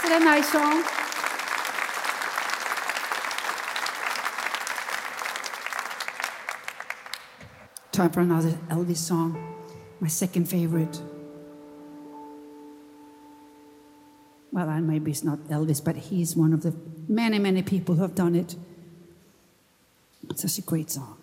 Is that a nice song? Time for another Elvis song. My second favorite. Well, and maybe it's not Elvis, but he's one of the many, many people who have done it. It's such a great song.